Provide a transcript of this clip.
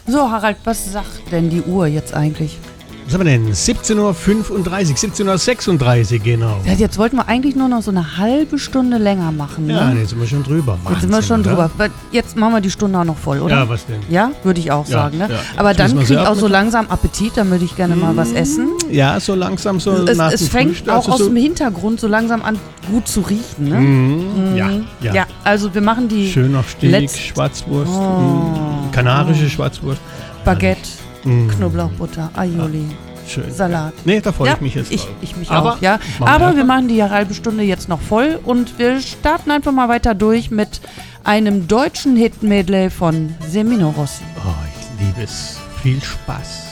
So, Harald, was sagt denn die Uhr jetzt eigentlich? Was haben wir denn? 17:35 Uhr, 17:36 Uhr, genau. Ja, jetzt wollten wir eigentlich nur noch so eine halbe Stunde länger machen. Ne? Ja, jetzt sind wir schon drüber. Jetzt sind wir schon drüber. Jetzt machen wir die Stunde auch noch voll, oder? Ja, was denn? Ja, würde ich auch sagen. Ne? Ja. Aber dann Schließen wir kriege ich sie ab auch so mit- langsam Appetit, dann würde ich gerne mal was essen. Ja, so langsam, so nach Es dem fängt Frühstück, auch also aus so dem Hintergrund so langsam an, gut zu riechen. Ne? Ja. Also wir machen die Schön auf Steak, Letz- Schwarzwurst, kanarische Schwarzwurst. Baguette, Knoblauchbutter, Aioli, Schön. Salat. Nee, da freue ich mich jetzt Ich drauf. mich Aber auch, ja. machen wir Aber wir einfach. machen die halbe Stunde jetzt noch voll und wir starten einfach mal weiter durch mit einem deutschen Hit-Medley von Semino Rossi. Oh, ich liebe es. Viel Spaß.